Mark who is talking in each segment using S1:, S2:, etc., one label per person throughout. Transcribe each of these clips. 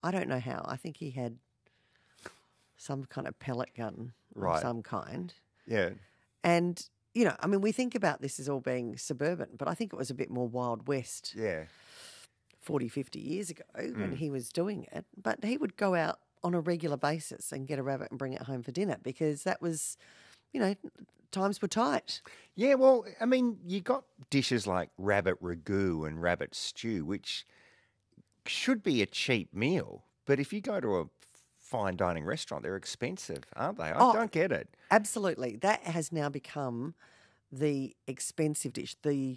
S1: I don't know how. I think he had some kind of pellet gun of
S2: Right.
S1: some kind.
S2: Yeah.
S1: And, I mean, we think about this as all being suburban, but I think it was a bit more Wild West
S2: Yeah.
S1: 40, 50 years ago when he was doing it. But he would go out on a regular basis and get a rabbit and bring it home for dinner because that was, times were tight.
S2: Yeah, well, I mean, you got dishes like rabbit ragout and rabbit stew, which should be a cheap meal. But if you go to a fine dining restaurant, they're expensive, aren't they? I don't get it.
S1: Absolutely. That has now become the expensive dish.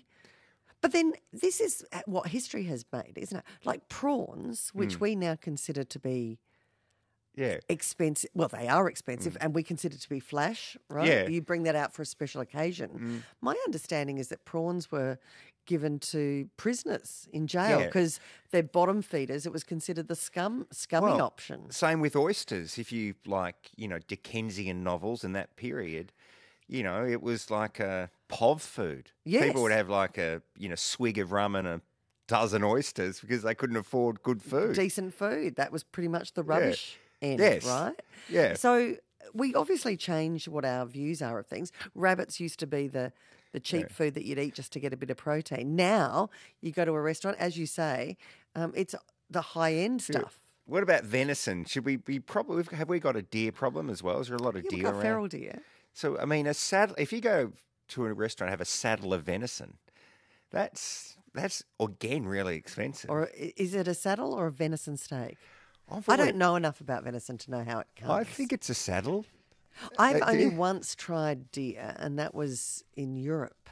S1: But then this is what history has made, isn't it? Like prawns, which we now consider to be
S2: Yeah.
S1: expensive. Well, they are expensive and we consider to be flash, right?
S2: Yeah.
S1: You bring that out for a special occasion. My understanding is that prawns were given to prisoners in jail
S2: Yeah.
S1: because they're bottom feeders. It was considered the scummy
S2: Well,
S1: option.
S2: Same with oysters. If you like, Dickensian novels in that period, it was like a POV food.
S1: Yes.
S2: People would have like a, swig of rum and a dozen oysters because they couldn't afford good food.
S1: Decent food. That was pretty much the rubbish end,
S2: Yes.
S1: right?
S2: Yeah.
S1: So we obviously changed what our views are of things. Rabbits used to be the cheap food that you'd eat just to get a bit of protein. Now you go to a restaurant, as you say, it's the high-end stuff.
S2: What about venison? Should we be have we got a deer problem as well? Is there a lot of
S1: Yeah, we've
S2: deer
S1: got
S2: around?
S1: feral deer.
S2: So, I mean, if you go to a restaurant and have a saddle of venison, that's again really expensive.
S1: Or is it a saddle or a venison steak?
S2: I've
S1: I
S2: always-
S1: don't know enough about venison to know how it comes.
S2: I think it's a saddle.
S1: I've
S2: do
S1: only
S2: you?
S1: once tried deer, and that was in Europe.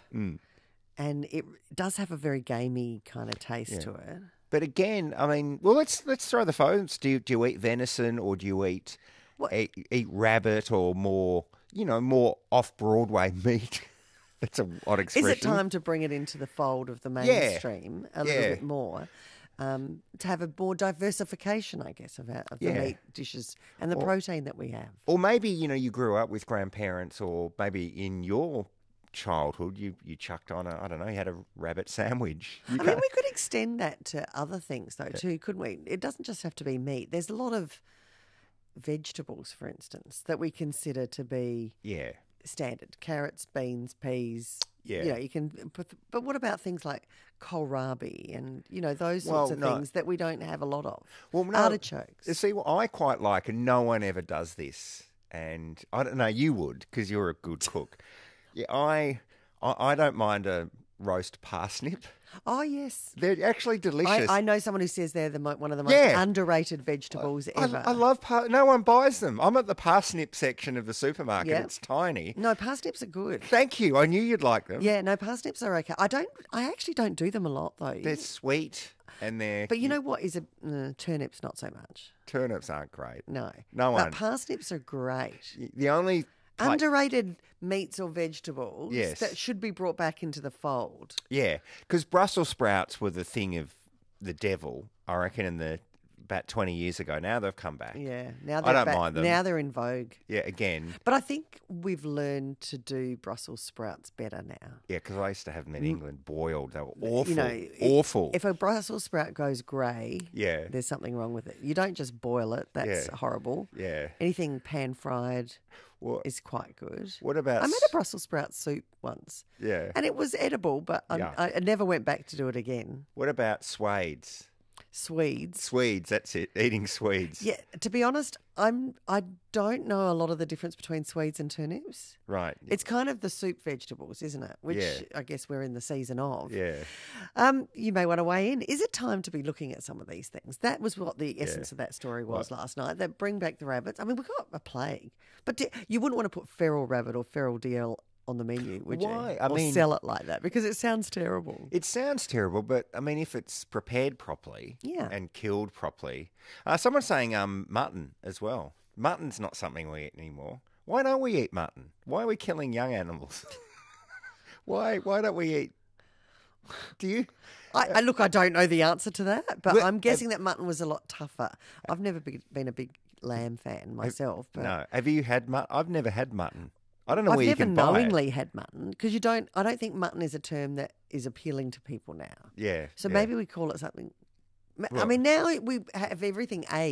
S1: And it does have a very gamey kind of taste to it.
S2: But again, I mean, well, let's throw the phones. Do you eat venison or do you eat rabbit or more off Broadway meat? That's a odd
S1: Is
S2: expression.
S1: it time to bring it into the fold of the mainstream a little
S2: Yeah.
S1: bit more? To have a more diversification, I guess, of the meat dishes and the protein that we have.
S2: Or maybe you grew up with grandparents, or maybe in your childhood you chucked on you had a rabbit sandwich.
S1: I mean, we could extend that to other things, though, too, couldn't we? It doesn't just have to be meat. There's a lot of vegetables, for instance, that we consider to be
S2: Yeah.
S1: standard. Carrots, beans, peas.
S2: Yeah.
S1: You can put, but what about things like kohlrabi and, those
S2: Well,
S1: sorts of
S2: no.
S1: things that we don't have a lot of?
S2: Well, no,
S1: Artichokes.
S2: See, what I quite like, and no one ever does this, and I don't know, you would because you're a good cook. Yeah, I don't mind a roast parsnip.
S1: Oh, yes.
S2: They're actually delicious.
S1: I know someone who says they're one of the most
S2: Yeah.
S1: underrated vegetables ever.
S2: I love no one buys them. I'm at the parsnip section of the supermarket.
S1: Yeah.
S2: It's tiny.
S1: No, parsnips are good.
S2: Thank you. I knew you'd like them.
S1: Yeah, no, parsnips are okay. I actually don't do them a lot though.
S2: They're sweet and they're.
S1: But you know what is turnips? Not so much.
S2: Turnips aren't great.
S1: No,
S2: No one.
S1: But parsnips are great.
S2: The only
S1: Underrated meats or vegetables
S2: Yes.
S1: that should be brought back into the fold.
S2: Yeah, because Brussels sprouts were the thing of the devil, I reckon, about 20 years ago. Now they've come back.
S1: Yeah, now
S2: I
S1: they're
S2: don't
S1: back.
S2: mind them.
S1: Now they're in vogue.
S2: Yeah, again.
S1: But I think we've learned to do Brussels sprouts better now.
S2: Yeah, because I used to have them in England boiled. They were awful.
S1: You know,
S2: awful.
S1: If a Brussels sprout goes grey,
S2: Yeah.
S1: there's something wrong with it. You don't just boil it. That's
S2: Yeah.
S1: horrible.
S2: Yeah.
S1: Anything pan-fried
S2: What,
S1: is quite good.
S2: what about...
S1: I made a Brussels sprout soup once.
S2: Yeah.
S1: And it was edible, but
S2: Yeah.
S1: I never went back to do it again.
S2: What about Swedes?
S1: Swedes.
S2: Swedes, that's it. Eating Swedes.
S1: Yeah, to be honest, I don't know a lot of the difference between Swedes and turnips.
S2: Right.
S1: It's kind of the soup vegetables, isn't it? Which
S2: Yeah.
S1: I guess we're in the season of.
S2: Yeah.
S1: You may want to weigh in. Is it time to be looking at some of these things? That was what the essence of that story was last night. That bring back the rabbits. I mean, we've got a plague. But you wouldn't want to put feral rabbit or feral deer on the menu, would
S2: Why?
S1: you?
S2: I
S1: or
S2: mean-
S1: sell it like that because it sounds terrible.
S2: It sounds terrible, but I mean, if it's prepared properly
S1: Yeah.
S2: and killed properly. Someone's saying mutton as well. Mutton's not something we eat anymore. Why don't we eat mutton? Why are we killing young animals? Why don't we eat? Do you?
S1: I look, I don't know the answer to that, but
S2: Well,
S1: I'm guessing that mutton was a lot tougher. I've never been a big lamb fan myself, but
S2: No. Have you had mutton? I've never had mutton. I don't know
S1: I've
S2: where you
S1: never
S2: can buy it.
S1: knowingly had mutton because I don't think mutton is a term that is appealing to people now.
S2: Yeah.
S1: So
S2: yeah.
S1: maybe we call it something. I mean, now we have everything aged.